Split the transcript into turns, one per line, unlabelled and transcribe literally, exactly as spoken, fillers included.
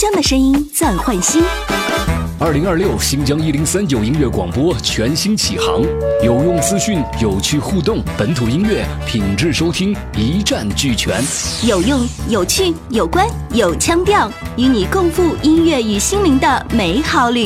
疆的声音暂换新。
二零二六新疆一零三九音乐广播全新启航，有用资讯，有趣互动，本土音乐品质收听一站俱全，
有用、有趣、有关、有腔调，与你共赴音乐与心灵的美好旅